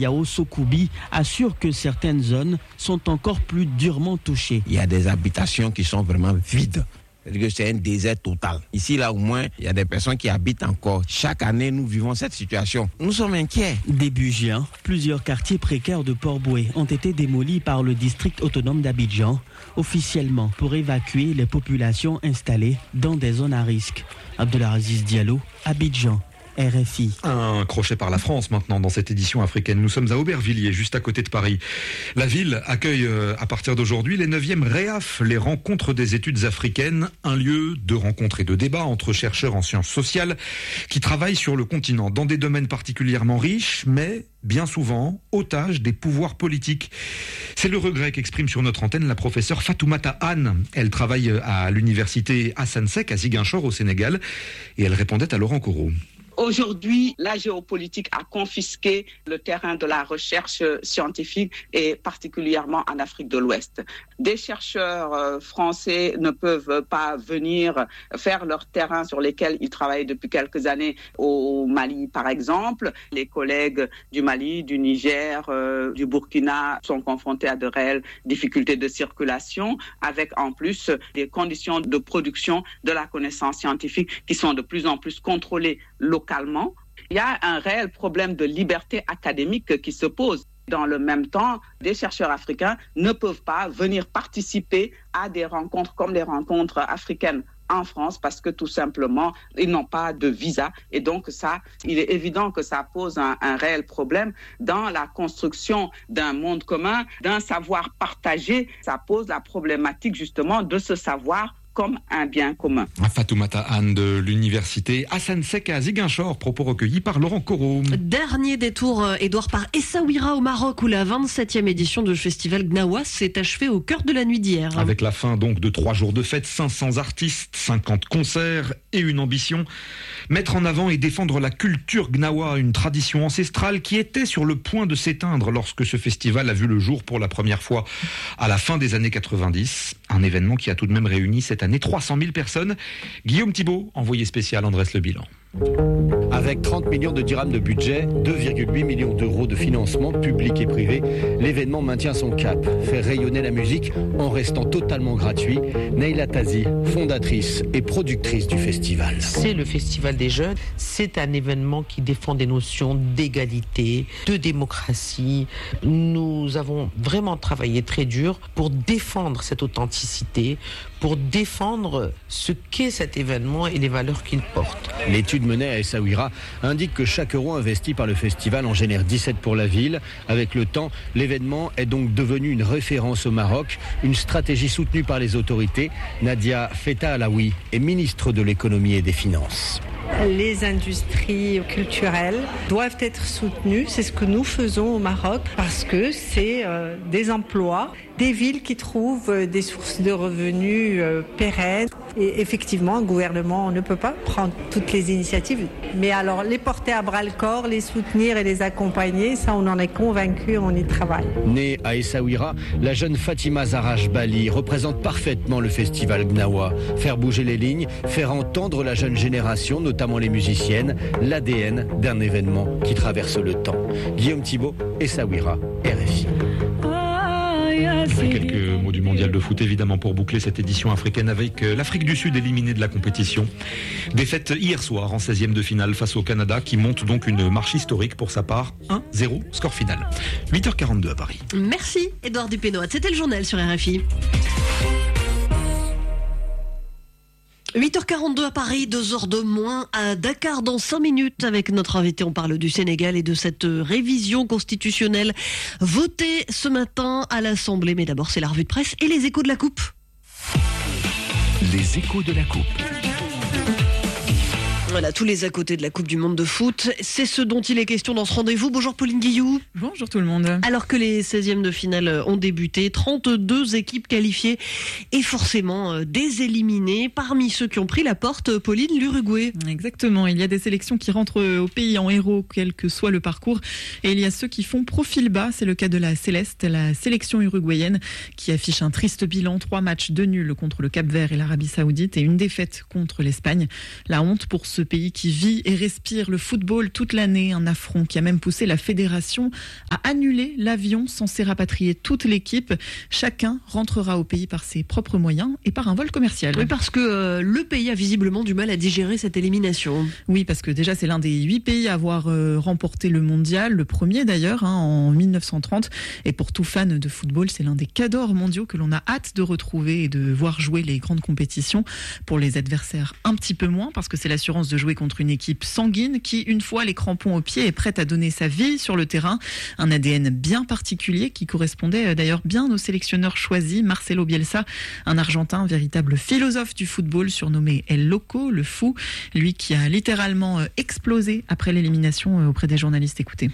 Yaoso Koubi assure que certaines zones sont encore plus durement touchées. Il y a des habitations qui sont vraiment vides. C'est-à-dire que c'est un désert total. Ici, là, au moins, il y a des personnes qui habitent encore. Chaque année, nous vivons cette situation. Nous sommes inquiets. Début juin, plusieurs quartiers précaires de Port-Boué ont été démolis par le district autonome d'Abidjan, officiellement pour évacuer les populations installées dans des zones à risque. Abdelaziz Diallo, Abidjan. RFI. Un crochet par la France maintenant dans cette édition africaine. Nous sommes à Aubervilliers, juste à côté de Paris. La ville accueille à partir d'aujourd'hui les 9e REAF, les rencontres des études africaines, un lieu de rencontre et de débat entre chercheurs en sciences sociales qui travaillent sur le continent dans des domaines particulièrement riches, mais bien souvent otages des pouvoirs politiques. C'est le regret qu'exprime sur notre antenne la professeure Fatoumata Anne. Elle travaille à l'université Hassan Sek à Ziguinchor au Sénégal et elle répondait à Laurent Corot. Aujourd'hui, la géopolitique a confisqué le terrain de la recherche scientifique et particulièrement en Afrique de l'Ouest. Des chercheurs français ne peuvent pas venir faire leur terrain sur lesquels ils travaillent depuis quelques années au Mali, par exemple. Les collègues du Mali, du Niger, du Burkina sont confrontés à de réelles difficultés de circulation, avec en plus des conditions de production de la connaissance scientifique qui sont de plus en plus contrôlées localement. Il y a un réel problème de liberté académique qui se pose. Dans le même temps, des chercheurs africains ne peuvent pas venir participer à des rencontres comme les rencontres africaines en France parce que tout simplement, ils n'ont pas de visa. Et donc ça, il est évident que ça pose un réel problème dans la construction d'un monde commun, d'un savoir partagé. Ça pose la problématique justement de ce savoir comme un bien commun. Fatoumata Anne de l'université Hassan Sek à Ziguinchor, propos recueillis par Laurent Corot. Dernier détour, Édouard, par Essaouira au Maroc, où la 27e édition du festival Gnawa s'est achevée au cœur de la nuit d'hier. Avec la fin donc de 3 jours de fête, 500 artistes, 50 concerts et une ambition, mettre en avant et défendre la culture Gnawa, une tradition ancestrale qui était sur le point de s'éteindre lorsque ce festival a vu le jour pour la première fois à la fin des années 90. Un événement qui a tout de même réuni cette année 300 000 personnes. Guillaume Thibault, envoyé spécial, en dresse le bilan. Avec 30 millions de dirhams de budget, 2,8 millions d'euros de financement public et privé, l'événement maintient son cap, fait rayonner la musique en restant totalement gratuit. Neila Tazi, fondatrice et productrice du festival. C'est le festival des jeunes, c'est un événement qui défend des notions d'égalité, de démocratie. Nous avons vraiment travaillé très dur pour défendre cette authenticité, pour défendre ce qu'est cet événement et les valeurs qu'il porte. L'étude menée à Essaouira indique que chaque euro investi par le festival en génère 17 pour la ville. Avec le temps, l'événement est donc devenu une référence au Maroc, une stratégie soutenue par les autorités. Nadia Feta Alaoui est ministre de l'économie et des finances. Les industries culturelles doivent être soutenues. C'est ce que nous faisons au Maroc parce que c'est des emplois, des villes qui trouvent des sources de revenus pérennes. Et effectivement, un gouvernement ne peut pas prendre toutes les initiatives. Mais alors, les porter à bras-le-corps, les soutenir et les accompagner, ça, on en est convaincus, on y travaille. Née à Essaouira, la jeune Fatima Zaraj Bali représente parfaitement le festival Gnawa. Faire bouger les lignes, faire entendre la jeune génération, notamment les musiciennes, l'ADN d'un événement qui traverse le temps. Guillaume Thibault, Essaouira, RFI. Quelques mots du mondial de foot évidemment pour boucler cette édition africaine avec l'Afrique du Sud éliminée de la compétition. Défaite hier soir en 16e de finale face au Canada qui monte donc une marche historique pour sa part. 1-0, score final. 8h42 à Paris. Merci Édouard Dupénoat, c'était le journal sur RFI. 8h42 à Paris, 2h de moins à Dakar dans 5 minutes. Avec notre invité, on parle du Sénégal et de cette révision constitutionnelle votée ce matin à l'Assemblée. Mais d'abord, c'est la revue de presse et les échos de la Coupe. Les échos de la Coupe. Voilà, tous les à côté de la Coupe du Monde de foot. C'est ce dont il est question dans ce rendez-vous. Bonjour Pauline Guillou. Bonjour tout le monde. Alors que les 16e de finale ont débuté, 32 équipes qualifiées et forcément des éliminées. Parmi ceux qui ont pris la porte, Pauline, l'Uruguay. Exactement, il y a des sélections qui rentrent au pays en héros, quel que soit le parcours. Et il y a ceux qui font profil bas. C'est le cas de la Céleste, la sélection uruguayenne, qui affiche un triste bilan. 3 matchs de nul contre le Cap-Vert et l'Arabie Saoudite et une défaite contre l'Espagne. La honte pour ce ce pays qui vit et respire le football toute l'année, un affront qui a même poussé la fédération à annuler l'avion censé rapatrier toute l'équipe. Chacun rentrera au pays par ses propres moyens et par un vol commercial. Oui, parce que le pays a visiblement du mal à digérer cette élimination. Oui, parce que déjà c'est l'un des 8 pays à avoir remporté le mondial, le premier d'ailleurs, en 1930. Et pour tout fan de football, c'est l'un des cadors mondiaux que l'on a hâte de retrouver et de voir jouer les grandes compétitions. Pour les adversaires, un petit peu moins, parce que c'est l'assurance de jouer contre une équipe sanguine qui, une fois les crampons aux pieds, est prête à donner sa vie sur le terrain. Un ADN bien particulier qui correspondait d'ailleurs bien au sélectionneur choisi, Marcelo Bielsa, un Argentin, véritable philosophe du football, surnommé El Loco, le fou, lui qui a littéralement explosé après l'élimination auprès des journalistes. Écoutez.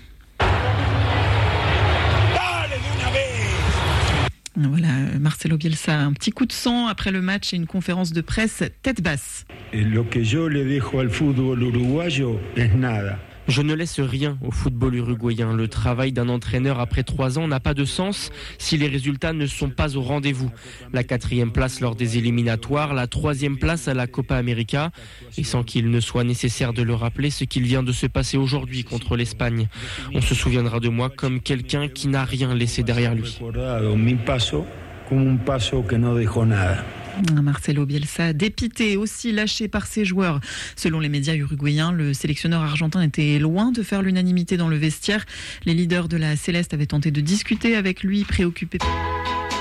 Voilà, Marcelo Bielsa, un petit coup de sang après le match et une conférence de presse tête basse. Lo que yo le dejo al fútbol uruguayo es nada. Je ne laisse rien au football uruguayen. Le travail d'un entraîneur après 3 ans n'a pas de sens si les résultats ne sont pas au rendez-vous. La 4e place lors des éliminatoires, la 3e place à la Copa América. Et sans qu'il ne soit nécessaire de le rappeler, ce qu'il vient de se passer aujourd'hui contre l'Espagne. On se souviendra de moi comme quelqu'un qui n'a rien laissé derrière lui. Marcelo Bielsa, dépité, aussi lâché par ses joueurs. Selon les médias uruguayens, le sélectionneur argentin était loin de faire l'unanimité dans le vestiaire. Les leaders de la Céleste avaient tenté de discuter avec lui, préoccupés.